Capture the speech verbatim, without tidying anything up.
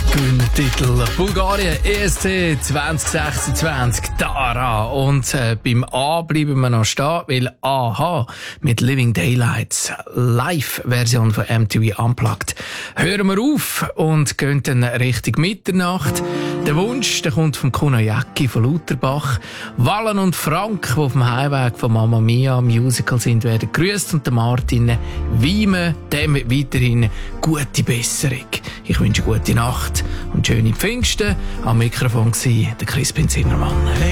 Titel Bulgarien E S C zwanzig sechsundzwanzig Tara. Und äh, beim A bleiben wir noch stehen, weil Aha mit Living Daylights Live-Version von M T V Unplugged hören wir auf und gehen dann Richtung Mitternacht. Der Wunsch, der kommt vom Kunayaki von Lauterbach. Wallen und Frank, die auf dem Heimweg von Mamma Mia Musical sind, werden grüßt, und der Martin Wieme, dem weiterhin gute Besserung. Ich wünsche gute Nacht und schöne Pfingsten. Am Mikrofon war der Crispin Zimmermann. Hey.